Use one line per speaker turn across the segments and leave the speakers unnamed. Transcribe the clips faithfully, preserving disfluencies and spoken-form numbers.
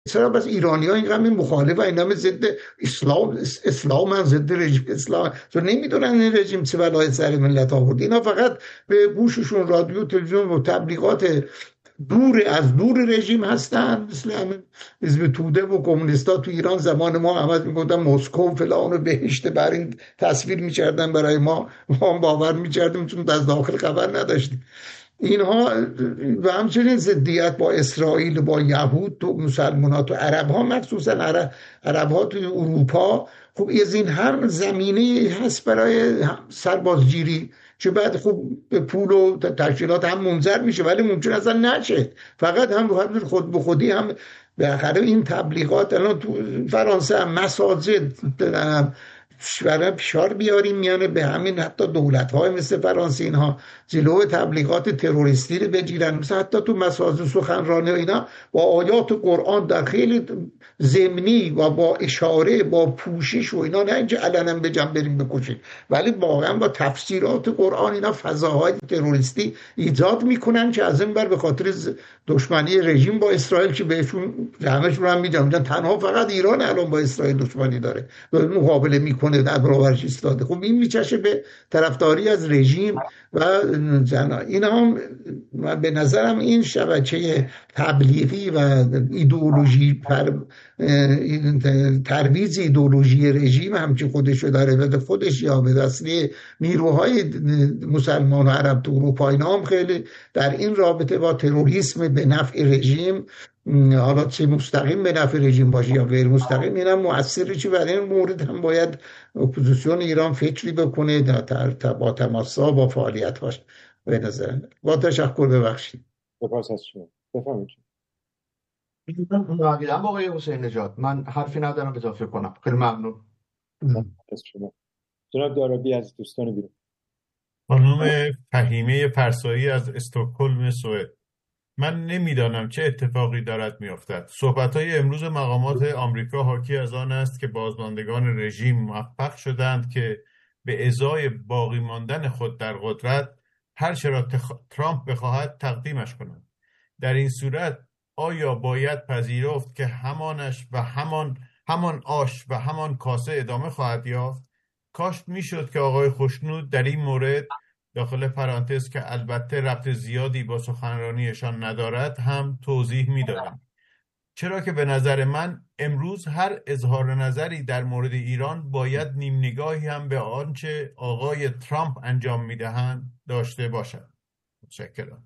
چرا بس ایرانی ها اینقدر مخالف و اینا ضد اسلام اسلام هم ضد رژیم اسلام تو نمیدونن این رژیم چه بلای سر ملت آورد. اینا فقط به گوششون رادیو تلویزیون و تبلیغات دور از دور رژیم هستن، مثل همین حزب توده و کمونیستا تو ایران زمان ما عمد میگفتن مسکو فلان و بهشت، بر این تصویر میکردن برای ما، ما هم باور میکردیم چون از داخل خبر نداشتیم. اینها و همچنین ضدیت با اسرائیل، با یهود، تو مسلمان ها، تو عرب ها، مخصوصا عرب, عرب ها تو اروپا. خب از این هر زمینه هست برای سربازگیری که بعد خوب به پول و تشکیلات هم منظر میشه، ولی ممکن اصلا نشه، فقط هم خود به خودی هم بالاخره این تبلیغات. الان تو فرانسه هم مساجد برای فشار بیاریم میانه به همین حتی دولت های مثل فرانسه اینها جلو تبلیغات تروریستی رو بگیرن، مثل حتی تو مساجد سخنرانی و اینا با آیات قرآن در خیلی ضمنی و با اشاره با پوشش و اینا، نه اینکه علنا بجن بریم بکشیم، ولی واقعا با تفسیرات قرآن اینا فضاهای تروریستی ایجاد میکنن که از این بر به خاطر دشمنی رژیم با اسرائیل که بهشون همشون هم میگم تنها فقط ایران الان با اسرائیل دشمنی داره مقابله میکنه در برابرش ایستاده. خب این میچشه به طرفداری از رژیم و جنا. این هم به نظرم این شبکه تبلیغی و ایدئولوژی پر ترویج ایدئولوژی رژیم هم که خودشو داره و خودش یا به دستی نیروهای مسلمان و عرب تو اروپا اینا هم خیلی در این رابطه با تروریسم به نفع رژیم، حالا چه مستقیم به نفع رژیم باشه یا غیر مستقیم، این هم مؤثره چی برای این مورد هم باید اپوزیسیون ایران فکری بکنه با تماسا با فعالیت باشه. به نظر با تشکر، ببخشید.
سپاس از شما. بفرمایید.
ممنونم آقای حسین نژاد، من حرفی ندارم اضافه کنم. خیلی ممنون
از شما. جناب دارابی از دوستان بیرون.
خانم فهیمه فرسایی از استکهلم سوئد: من نمیدانم چه اتفاقی دارد میافتد. صحبت‌های امروز مقامات آمریکا حاکی از آن است که بازماندگان رژیم موفق شدند که به ازای باقی ماندن خود در قدرت هر چه را تخ... ترامپ بخواهد تقدیمش کنند. در این صورت آیا باید پذیرفت که همانش و همان همان آش و همان کاسه ادامه خواهد یافت؟ کاش میشد که آقای خوشنود در این مورد، داخل پرانتز که البته ربط زیادی با سخنرانیشان ندارد، هم توضیح میدادم، چرا که به نظر من امروز هر اظهار نظری در مورد ایران باید نیم نگاهی هم به آنچه آقای ترامپ انجام میدهند داشته باشد. متشکرم.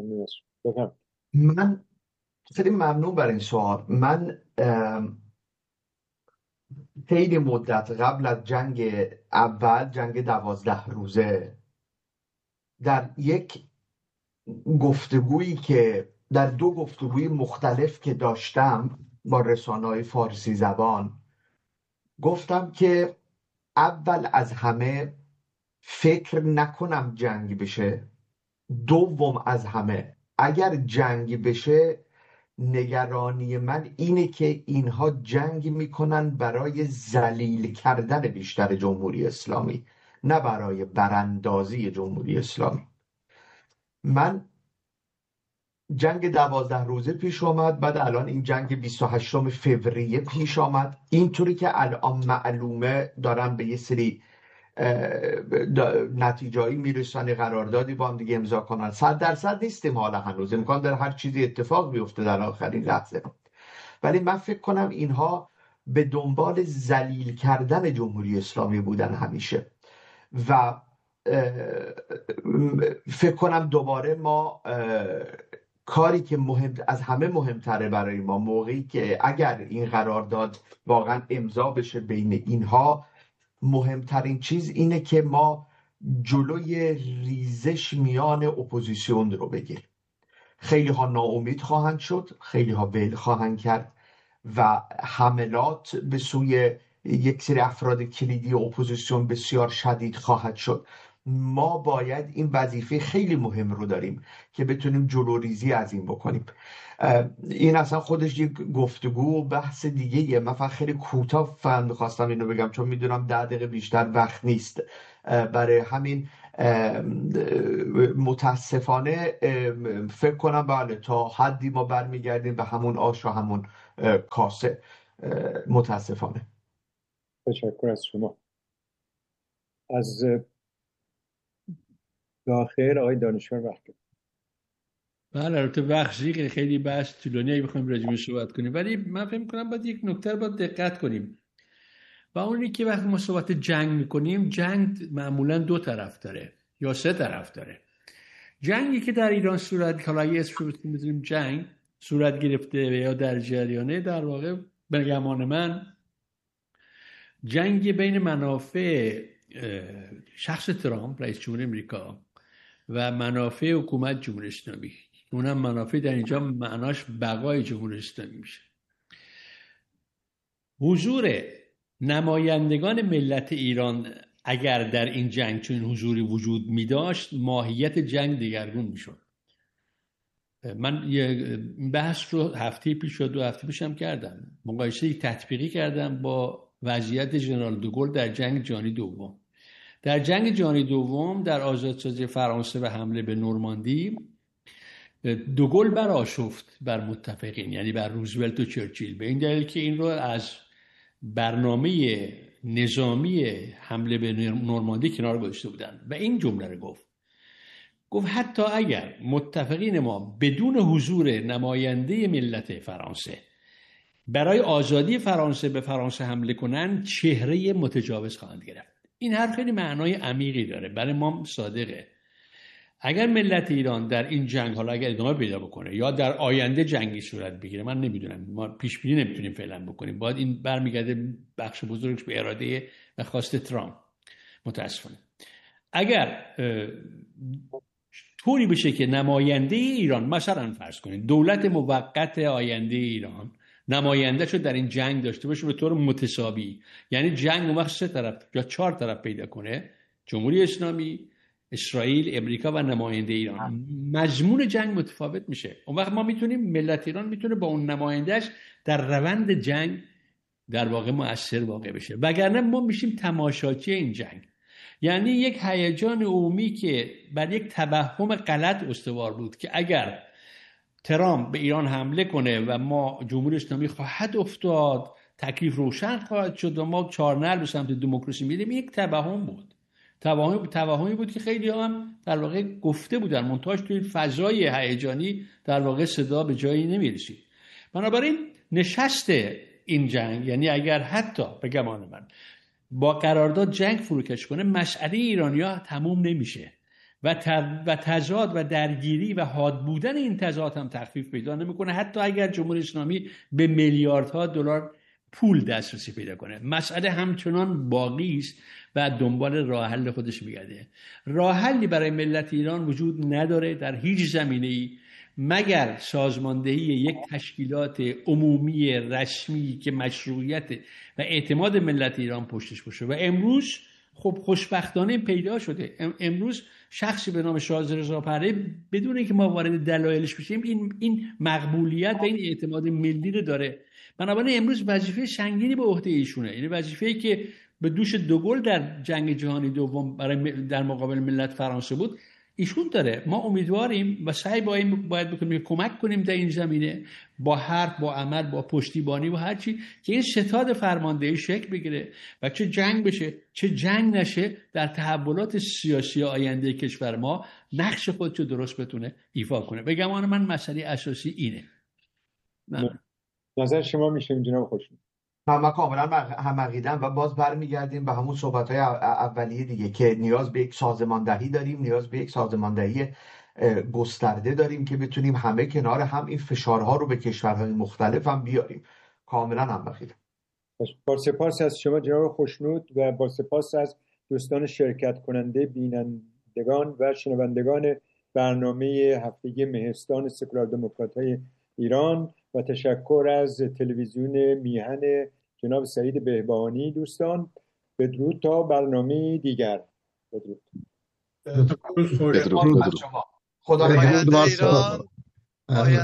من خیلی ممنون برای این سوال. من خیلی مدت قبل از جنگ اول، جنگ دوازده روزه، در یک گفتگویی که در دو گفتگوی مختلف که داشتم با رسانه‌های فارسی زبان، گفتم که اول از همه فکر نکنم جنگ بشه، دوم از همه اگر جنگ بشه نگرانی من اینه که اینها جنگ میکنن برای ذلیل کردن بیشتر جمهوری اسلامی، نه برای براندازی جمهوری اسلامی. من جنگ دوازده روزه پیش آمد، بعد الان این جنگ بیست و هشتم فوریه پیش آمد. اینطوری که الان معلومه دارن به یه سری نتیجه‌ای میرسن، قراردادی با هم دیگه امضا کنن. صد درصد نیستیم حالا، هنوز امکان داره هر چیزی اتفاق بیفته در آخرین لحظه، ولی من فکر کنم اینها به دنبال ذلیل کردن جمهوری اسلامی بودن همیشه و فکر کنم دوباره ما کاری که مهم از همه مهمتره برای ما موقعی که اگر این قرارداد واقعا امضا بشه بین اینها، مهمترین چیز اینه که ما جلوی ریزش میان اپوزیسیون رو بگیریم. خیلی ها ناامید خواهند شد، خیلی ها ول خواهند کرد و حملات به سوی یک سری افراد کلیدی اپوزیسیون بسیار شدید خواهد شد. ما باید این وظیفه خیلی مهم رو داریم که بتونیم جلوریزی از این بکنیم. این اصلا خودش یک گفتگو و بحث دیگه یه. من فقط خیلی کوتاه فهم می‌خواستم اینو بگم چون میدونم ده دقیقه بیشتر وقت نیست. برای همین متاسفانه فکر کنم بله تا حدی ما برمیگردیم به همون آش و همون کاسه متاسفانه.
تشکر از شما. از داخل آقای دانشور وقت.
بله البته بخشی خیلی بحث طولانی بخوایم راجعش صحبت کنیم، ولی من فکر می‌کنم باید یک نکته رو باید دقت کنیم و اونی که وقتی ما صحبت جنگ می‌کنیم، جنگ معمولاً دو طرف داره یا سه طرف داره. جنگی که در ایران صورت حالا یه اسمش رو می‌ذاریم جنگ صورت گرفته و یا در جریانه، در واقع به گمان من جنگ بین منافع شخص ترامپ رئیس جمهور امریکا و منافع حکومت جمهوری اسلامی. اونم منافع در اینجا معناش بقای جمهوری اسلامی میشه. حضور نمایندگان ملت ایران اگر در این جنگ چون حضوری وجود می داشت، ماهیت جنگ دیگرگون می شد. من یه بحث رو هفته پیش و دو هفته پیشم کردم، مقایسه تطبیقی کردم با وضعیت ژنرال دوگل در جنگ جهانی دوم. در جنگ جهانی دوم در آزادسازی فرانسه و حمله به نورماندی، دوگل برآشفت بر متفقین، یعنی بر روزولت و چرچیل، به این دلیل که این رو از برنامه نظامی حمله به نورماندی کنار گذاشته بودن و این جمله رو گفت گفت حتی اگر متفقین ما بدون حضور نماینده ملت فرانسه برای آزادی فرانسه به فرانسه حمله کنن، چهره متجاوز خواهند گرفت. این حرف خیلی معنای عمیقی داره، برای ما صادقه. اگر ملت ایران در این جنگ حالا اگر ادامه پیدا بکنه یا در آینده جنگی صورت بگیره، من نمیدونم، ما پیش بینی نمیتونیم فعلا بکنیم، باید این برمیگرده بخش بزرگش به اراده و خواست ترامپ متاسفانه. اگر طوری بشه که نماینده ایران، مثلا فرض کنید دولت موقت آینده ایران نماینده شد در این جنگ داشته باشه به طور متساوی، یعنی جنگ اون وقت سه طرف یا چهار طرف پیدا کنه، جمهوری اسلامی، اسرائیل، امریکا و نماینده ایران، مضمون جنگ متفاوت میشه. اون وقت ما میتونیم، ملت ایران میتونه با اون نمایندهش در روند جنگ در واقع مؤثر واقع بشه، وگرنه ما میشیم تماشاچی این جنگ. یعنی یک هیجان عمومی که بر یک توهم غلط استوار بود که اگر ترامپ به ایران حمله کنه و ما جمهوری اسلامی خواهد افتاد، تکلیف روشن خواهد شد و ما چارنل به سمت دموکراسی میریم، یک توهم بود. توهم توهمی بود که خیلی هم در واقع گفته بودن، منتهاش توی فضای هیجانی در واقع صدا به جایی نمیرسید. بنابراین نشست این جنگ، یعنی اگر حتی به گمان من با قرارداد جنگ فروکش کنه، مسئله ایرانی‌ها تموم نمیشه و و تضاد و درگیری و حاد بودن این تضاد هم تخفیف پیدا نمیکنه، حتی اگر جمهوری اسلامی به میلیاردها دلار پول دسترسی پیدا کنه. مسئله همچنان باقی است و دنبال راه حل خودش میگرده. راه حلی برای ملت ایران وجود نداره در هیچ زمینه‌ای مگر سازماندهی یک تشکیلات عمومی رسمی که مشروعیت و اعتماد ملت ایران پشتش باشه. و امروز خب خوشبختانه پیدا شده. امروز شخصی به نام شازده رضا پهلوی بدون اینکه ما وارد دلایلش بشیم این این مقبولیت و این اعتماد ملی رو داره. بنابراین امروز وظیفه سنگینی به عهده ایشونه، یعنی وظیفه‌ای که به دوش دوگل در جنگ جهانی دوم برای در مقابل ملت فرانسه بود ایشون داره. ما امیدواریم و سعی باید باید بکنیم کمک کنیم در این زمینه، با حرف، با عمل، با پشتیبانی و هر چی، که این ستاد فرماندهی شکل بگیره و چه جنگ بشه چه جنگ نشه در تحولات سیاسی آینده کشور ما نقش خودشو درست بتونه ایفا کنه. به گمان من مسئله اساسی اینه.
نه. نظر شما میشه جناب خوشمی؟
من کاملا هم عقیده‌ام و باز برمیگردیم به همون صحبت‌های اولیه دیگه که نیاز به یک سازماندهی داریم، نیاز به یک سازماندهی گسترده داریم که بتونیم همه کنار هم این فشارها رو به کشورهای مختلف هم بیاریم. کاملا هم عقیده‌ام.
با سپاس از شما جناب خوشنود و با سپاس از دوستان شرکت کننده، بینندگان و شنوندگان برنامه هفتگی مهستان سکولار دموکرات‌های ایران و تشکر از تلویزیون میهن جناب سعید بهبهانی. دوستان بدرود تا برنامه دیگر. بدرود.
بدرود. خدا نگهدار.